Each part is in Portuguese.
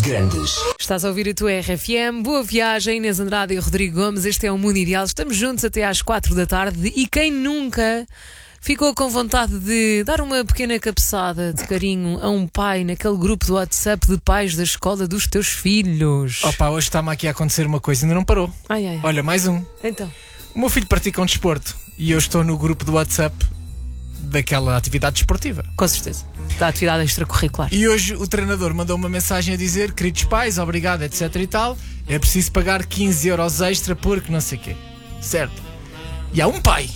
grandes. Estás a ouvir a tua RFM. Boa viagem, Inês Andrade e Rodrigo Gomes. Este é o Mundo Ideal. Estamos juntos até às 4 da tarde. E quem nunca ficou com vontade de dar uma pequena cabeçada de carinho a um pai naquele grupo do WhatsApp de pais da escola dos teus filhos? Opa, hoje está-me aqui a acontecer uma coisa e ainda não parou. Ai. Olha, mais um. Então. O meu filho pratica um desporto e eu estou no grupo do WhatsApp daquela atividade desportiva. Com certeza. Da atividade extracurricular. E hoje o treinador mandou uma mensagem a dizer: queridos pais, obrigado, etc e tal, é preciso pagar 15 euros extra porque não sei o quê. Certo? E há um pai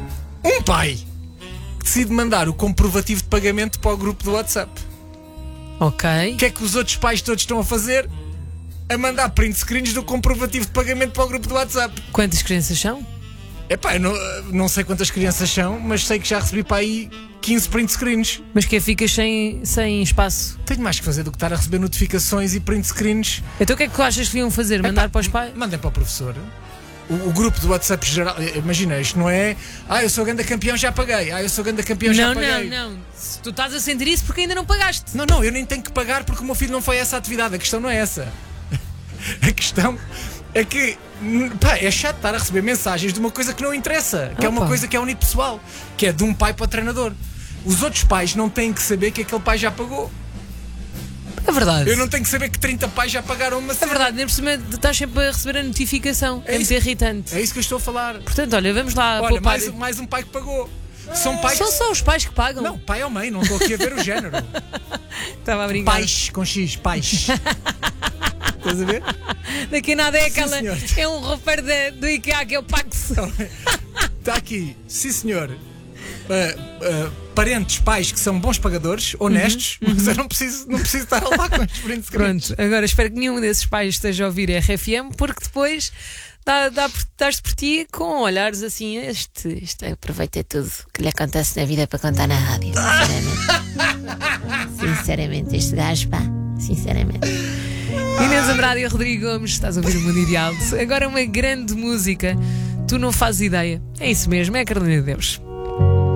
que decide mandar o comprovativo de pagamento para o grupo do WhatsApp. Ok. O que é que os outros pais todos estão a fazer? A mandar print screens do comprovativo de pagamento para o grupo do WhatsApp. Quantas crianças são? Epá, eu não sei quantas crianças são, mas sei que já recebi para aí 15 print screens. Mas que ficas sem espaço. Tenho mais que fazer do que estar a receber notificações e print screens. Então o que é que tu achas que iam fazer? Mandar para os pais? Mandem para o professor. O grupo do WhatsApp geral, imagina, isto não é eu sou grande campeão, já paguei. Eu sou grande campeão, já paguei. Não. Se tu estás a sentir isso porque ainda não pagaste. Não, eu nem tenho que pagar porque o meu filho não foi essa atividade. A questão não é essa. A questão é que é chato estar a receber mensagens de uma coisa que não interessa, que é uma coisa que é unipessoal, que é de um pai para o treinador. Os outros pais não têm que saber que aquele pai já pagou. É verdade. Eu não tenho que saber que 30 pais já pagaram uma cena. É verdade, nem por cima estás sempre a receber a notificação. É muito irritante. É isso que eu estou a falar. Portanto, olha, vamos lá. Olha, mais um pai que pagou. São pais. São só os pais que pagam. Não, pai ou mãe, não estou aqui a ver o género. Estava a brincar. Pais com X, pais. Estás a ver? Daqui a nada é aquela. Sim, é um roupeiro do IKEA que é o Pax. Está aqui, sim senhor. Parentes, pais que são bons pagadores, honestos, mas eu não preciso estar lá com os print screens. Pronto, agora espero que nenhum desses pais esteja a ouvir RFM, porque depois dás-te por ti com olhares assim. Este aproveita tudo que lhe acontece na vida para contar na rádio. Sinceramente, este gajo, pá, sinceramente. Inês Andrade e Rodrigo Gomes, estás a ouvir o Mundo Ideal. Agora uma grande música, tu não fazes ideia. É isso mesmo, é a Carolina de Deus.